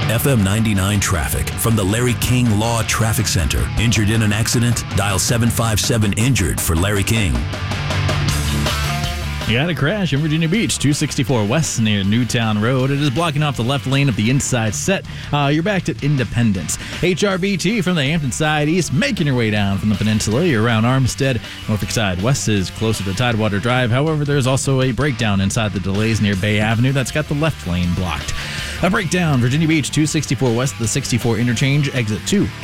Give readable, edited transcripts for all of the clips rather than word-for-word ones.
FM 99 traffic from the Larry King Law Traffic Center. Injured in an accident? Dial 757-INJURED for Larry King. You had a crash in Virginia Beach, 264 West near Newtown Road. It is blocking off the left lane of the inside set. You're back at Independence. HRBT from the Hampton side east, making your way down from the peninsula. You're around Armstead. Norfolk side west is closer to Tidewater Drive. However, there's also a breakdown inside the delays near Bay Avenue that's got the left lane blocked. A breakdown, Virginia Beach, 264 west of the 64 interchange. Exit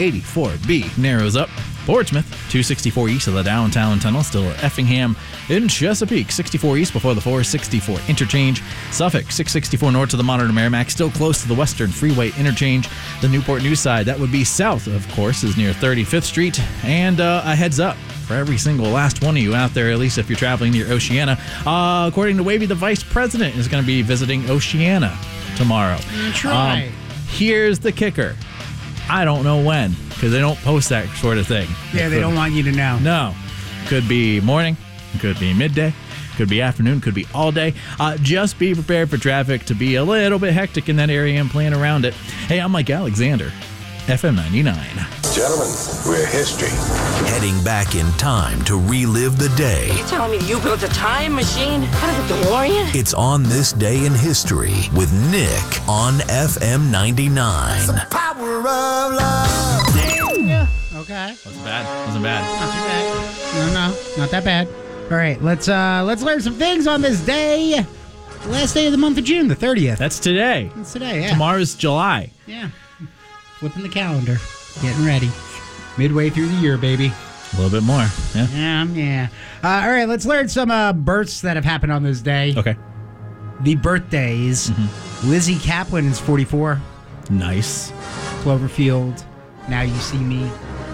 284B narrows up. Portsmouth, 264 east of the downtown tunnel, still at Effingham. In Chesapeake, 64 east before the 464 interchange. Suffolk, 664 north to the Monitor Merrimack, still close to the Western Freeway interchange. The Newport News side, that would be south, of course, is near 35th Street. And a heads up for every single last one of you out there, at least if you're traveling near Oceana. According to Wavy, the vice president is going to be visiting Oceana tomorrow. Try. Here's the kicker. I don't know when, because they don't post that sort of thing. Yeah, they don't want you to know. No. Could be morning, could be midday, could be afternoon, could be all day. Just be prepared for traffic to be a little bit hectic in that area and plan around it. Hey, I'm Mike Alexander, FM 99. Gentlemen, we're history. Heading back in time to relive the day. You telling me you built a time machine out of a DeLorean? It's On This Day in History with Nick on FM 99. The power of love. Yeah. Okay. Wasn't bad. Wasn't bad. Not too bad. No, not that bad. All right, let's learn some things on this day. Last day of the month of June, the 30th. That's today. That's today, yeah. Tomorrow's July. Yeah. Flipping the calendar. Getting ready. Midway through the year, baby. A little bit more. Yeah. Yeah. All right, let's learn some births that have happened on this day. Okay. The birthdays. Lizzie Kaplan is 44. Nice. Cloverfield. Now You See Me.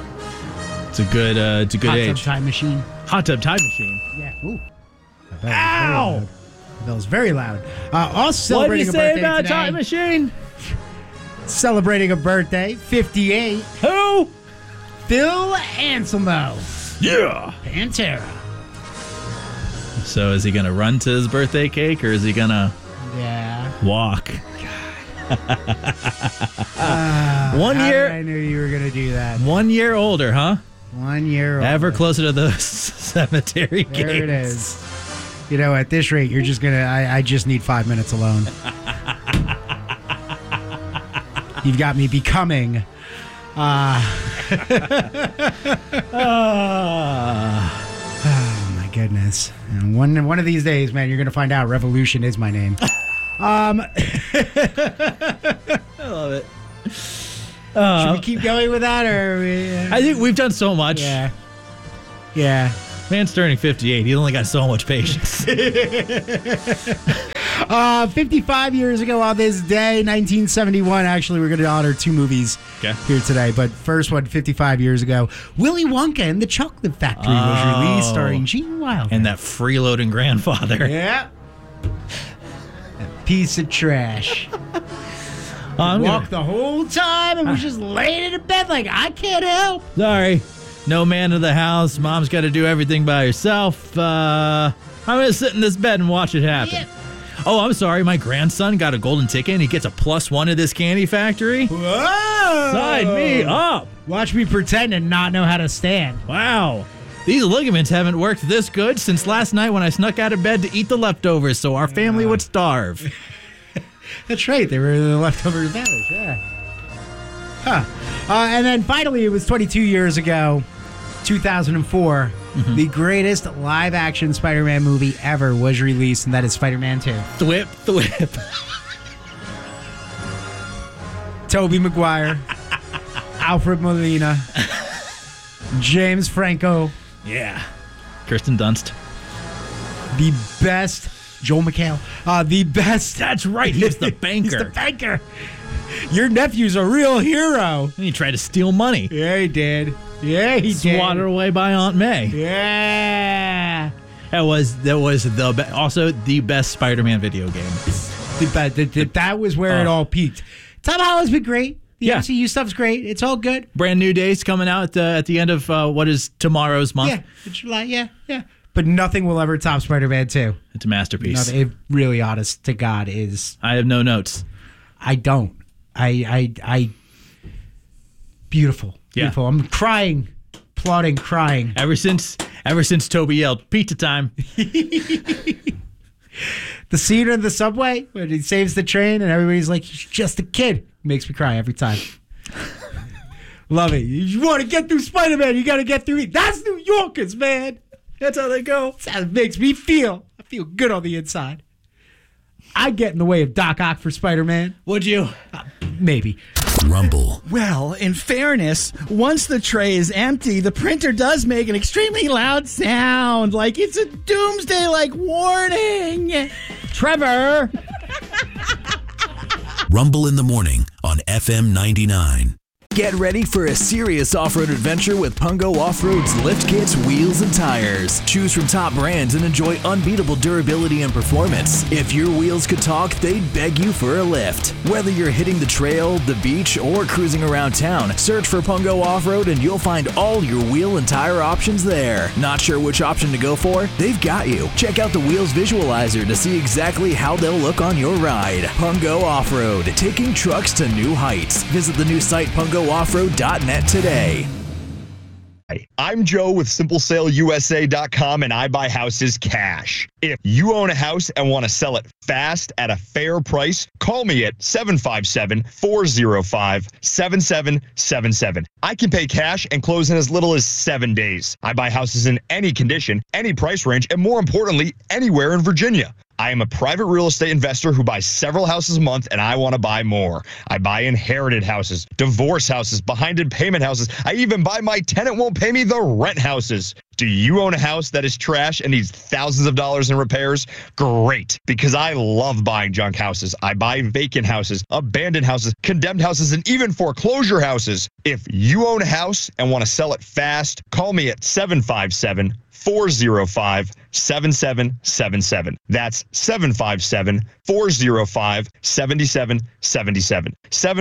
It's a good Hot age. Tub Time Machine. Hot Tub Time Machine. Yeah. Ooh. Ow! That was very loud. Also What did celebrating you a say birthday about today. Time Machine? Celebrating a birthday, 58. Who? Phil Anselmo. Yeah. Pantera. So is he going to run to his birthday cake or is he going to Yeah. walk? How did I knew you were going to do that. 1 year older, huh? 1 year old. Ever closer to the cemetery gates. There it is. You know, at this rate, you're just going to... I just need 5 minutes alone. You've got me becoming... Oh, my goodness. And one of these days, man, you're going to find out Revolution is my name. I love it. Should we keep going with that? Or I think we've done so much. Yeah. Yeah. Man's turning 58. He's only got so much patience. 55 years ago on this day, 1971. Actually, we're going to honor two movies here today. But first one, 55 years ago, Willy Wonka and the Chocolate Factory was released, starring Gene Wilder. And that freeloading grandfather. Yeah. A piece of trash. Walked the whole time and was just laying in bed like, I can't help. Sorry. No man of the house. Mom's got to do everything by herself. I'm going to sit in this bed and watch it happen. Yeah. Oh, I'm sorry. My grandson got a golden ticket and he gets a +1 at this candy factory. Whoa! Sign me up. Watch me pretend and not know how to stand. Wow. These ligaments haven't worked this good since last night when I snuck out of bed to eat the leftovers so our family would starve. That's right. They were the leftover values. Yeah. Huh. And then finally, it was 22 years ago, 2004. The greatest live-action Spider-Man movie ever was released, and that is Spider-Man 2. Thwip, thwip. Tobey Maguire, Alfred Molina, James Franco. Yeah. Kirsten Dunst. The best... Joel McHale. The best... That's right. He was the banker. He's the banker. Your nephew's a real hero. And he tried to steal money. Yeah, he did. Yeah, he did. Swatted away by Aunt May. Yeah. That was also the best Spider-Man video game. That was where it all peaked. Tom Holland's been great. The MCU stuff's great. It's all good. Brand new days coming out at the end of what is tomorrow's month. Yeah, July. Yeah. But nothing will ever top Spider-Man 2. It's a masterpiece. It really, honest to God, is... I have no notes. I don't. Beautiful. Yeah. Beautiful. I'm crying, applauding, crying. Ever since Toby yelled, "Pizza time." The scene in the subway when he saves the train and everybody's like, he's just a kid. Makes me cry every time. Love it. You want to get through Spider-Man, you got to get through me. That's New Yorkers, man. That's how they go. That's how it makes me feel. I feel good on the inside. I'd get in the way of Doc Ock for Spider-Man. Would you? Maybe. Rumble. Well, in fairness, once the tray is empty, the printer does make an extremely loud sound, like it's a doomsday-like warning. Trevor! Rumble in the morning on FM 99. Get ready for a serious off-road adventure with Pungo Off-Road's lift kits, wheels, and tires. Choose from top brands and enjoy unbeatable durability and performance. If your wheels could talk, they'd beg you for a lift. Whether you're hitting the trail, the beach, or cruising around town, search for Pungo Off-Road and you'll find all your wheel and tire options there. Not sure which option to go for? They've got you. Check out the Wheels Visualizer to see exactly how they'll look on your ride. Pungo Off-Road, taking trucks to new heights. Visit the new site PungoOffroad.net today. Hi, I'm Joe with SimpleSaleUSA.com, and I buy houses cash. If you own a house and want to sell it fast at a fair price, call me at 757-405-7777. I can pay cash and close in as little as 7 days. I buy houses in any condition, any price range, and more importantly, anywhere in Virginia. I am a private real estate investor who buys several houses a month, and I want to buy more. I buy inherited houses, divorce houses, behind in payment houses. I even buy my tenant won't pay me the rent houses. Do you own a house that is trash and needs thousands of dollars in repairs? Great, because I love buying junk houses. I buy vacant houses, abandoned houses, condemned houses, and even foreclosure houses. If you own a house and want to sell it fast, call me at 757-405-7777. That's 757-405-7777.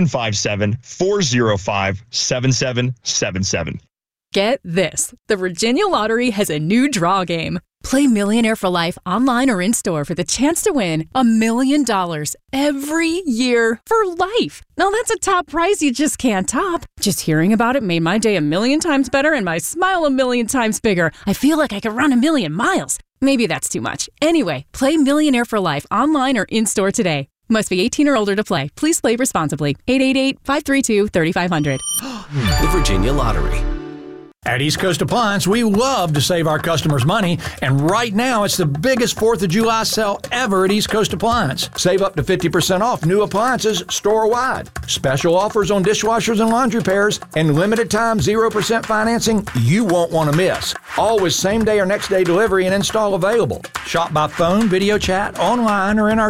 757-405-7777. Get this. The Virginia Lottery has a new draw game. Play Millionaire for Life online or in-store for the chance to win $1 million every year for life. Now that's a top prize you just can't top. Just hearing about it made my day 1,000,000 times better and my smile 1,000,000 times bigger. I feel like I could run 1,000,000 miles. Maybe that's too much. Anyway, play Millionaire for Life online or in-store today. Must be 18 or older to play. Please play responsibly. 888-532-3500. The Virginia Lottery. At East Coast Appliance, we love to save our customers money, and right now it's the biggest 4th of July sale ever at East Coast Appliance. Save up to 50% off new appliances store-wide. Special offers on dishwashers and laundry pairs, and limited time 0% financing you won't want to miss. Always same-day or next-day delivery and install available. Shop by phone, video chat, online, or in our